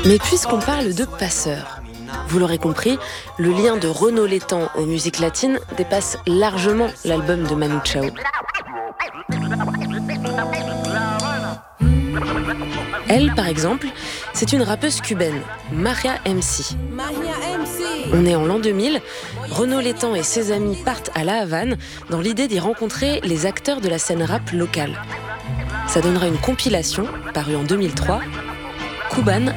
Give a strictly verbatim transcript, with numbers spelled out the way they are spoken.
Mais puisqu'on parle de passeurs, vous l'aurez compris, le lien de Renaud Létang aux musiques latines dépasse largement l'album de Manu Chao. Elle, par exemple, c'est une rappeuse cubaine, Maria M C. On est en l'an deux mille, Renaud Létang et ses amis partent à La Havane dans l'idée d'y rencontrer les acteurs de la scène rap locale. Ça donnera une compilation, parue en deux mille trois, Cuban